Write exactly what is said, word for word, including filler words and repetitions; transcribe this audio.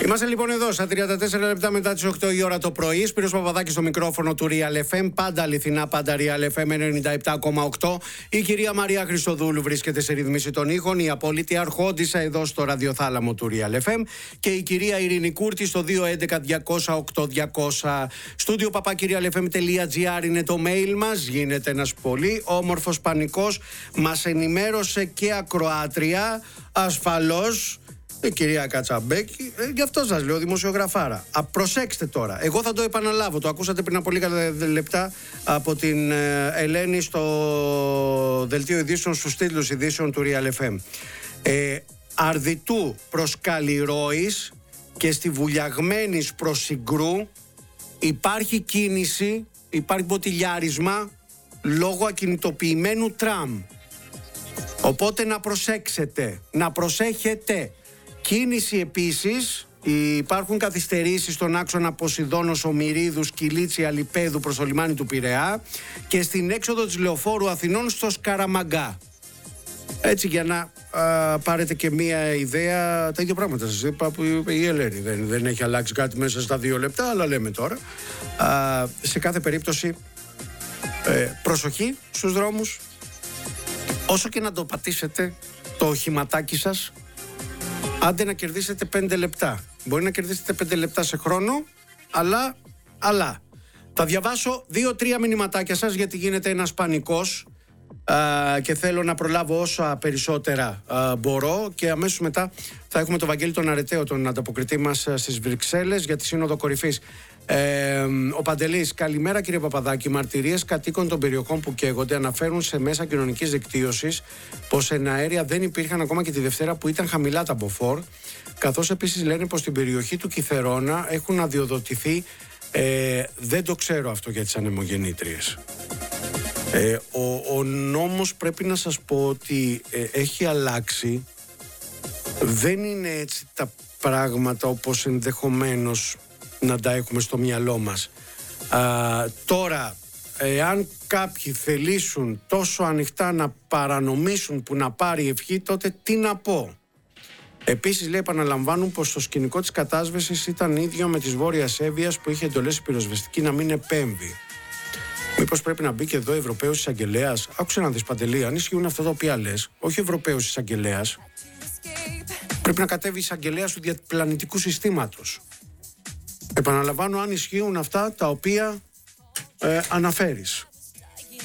Είμαστε λοιπόν εδώ στα τριάντα τέσσερα λεπτά μετά τις οκτώ η ώρα το πρωί. Σπύρος Παπαδάκης στο μικρόφωνο του Real εφ εμ. Πάντα αληθινά, πάντα Real εφ εμ ενενήντα επτά κόμμα οκτώ. Η κυρία Μαρία Χριστοδούλου βρίσκεται σε ρυθμίση των ήχων. Η απόλυτη αρχόντισσα εδώ στο ραδιοθάλαμο του Real εφ εμ. Και η κυρία Ειρήνη Κούρτη στο δύο έντεκα διακόσια οκτώ διακόσια. Στούντιο παπάκι real f m τελεία g r είναι το mail μας. Γίνεται ένας πολύ όμορφος πανικός. Μας ενημέρωσε και ακροάτρια ασφαλώς. Η κυρία Κατσαμπέκη, ε, γι' αυτό σας λέω, δημοσιογραφάρα. Α, προσέξτε τώρα. Εγώ θα το επαναλάβω. Το ακούσατε πριν από λίγα λεπτά από την ε, Ελένη στο δελτίο ειδήσεων, στους τίτλους ειδήσεων του Real εφ εμ. Ε, Αρδιτού προς Καλλιρόης και στη Βουλιαγμένης προς Συγκρού υπάρχει κίνηση, υπάρχει μποτιλιάρισμα λόγω ακινητοποιημένου τραμ. Οπότε να προσέξετε, να προσέχετε. Κίνηση επίσης, υπάρχουν καθυστερήσεις στον άξονα Ποσειδώνος Ομηρίδους Κιλίτσι Αλιπέδου προς το λιμάνι του Πειραιά και στην έξοδο της Λεωφόρου Αθηνών στο Σκαραμαγκά. Έτσι για να α, πάρετε και μία ιδέα, τα ίδια πράγματα σας είπα που είπε η Ελένη. Δεν, δεν έχει αλλάξει κάτι μέσα στα δύο λεπτά, αλλά λέμε τώρα. Α, σε κάθε περίπτωση ε, προσοχή στους δρόμους. Όσο και να το πατήσετε το οχηματάκι σας, άντε να κερδίσετε πέντε λεπτά. Μπορεί να κερδίσετε πέντε λεπτά σε χρόνο, αλλά, αλλά. Θα διαβάσω δύο-τρία μηνυματάκια σας γιατί γίνεται ένας πανικός α, και θέλω να προλάβω όσα περισσότερα α, μπορώ και αμέσως μετά θα έχουμε τον Βαγγέλη τον Αρεταίο, τον ανταποκριτή μας στις Βρυξέλλες για τη Σύνοδο Κορυφής. Ε, ο Παντελής, καλημέρα κύριε Παπαδάκη. Μαρτυρίες κατοίκων των περιοχών που καίγονται αναφέρουν σε μέσα κοινωνικής δικτύωσης πως εναέρια δεν υπήρχαν ακόμα και τη Δευτέρα που ήταν χαμηλά τα μποφόρ. Καθώς επίσης λένε πως στην περιοχή του Κιθερόνα έχουν αδειοδοτηθεί. Ε, δεν το ξέρω αυτό για τις ανεμογεννήτριες. Ε, ο, ο νόμος πρέπει να σας πω ότι ε, έχει αλλάξει. Δεν είναι έτσι τα πράγματα όπως ενδεχομένως να τα έχουμε στο μυαλό μας. Α, τώρα, εάν κάποιοι θελήσουν τόσο ανοιχτά να παρανομήσουν που να πάρει ευχή, τότε τι να πω. Επίσης, λέει, επαναλαμβάνουν πως το σκηνικό της κατάσβεσης ήταν ίδιο με της Βόρειας Εύβοιας που είχε εντολές η πυροσβεστική να μην επέμβει. Μήπως πρέπει να μπει και εδώ Ευρωπαίος εισαγγελέας? Άκουσε να δεις, Παντελή, αν ισχύουν αυτά τα οποία λες, όχι Ευρωπαίος εισαγγελέας, πρέπει να κατέβει εισαγγελέας του διαπλανητικού συστήματος. Επαναλαμβάνω, αν ισχύουν αυτά τα οποία ε, αναφέρεις.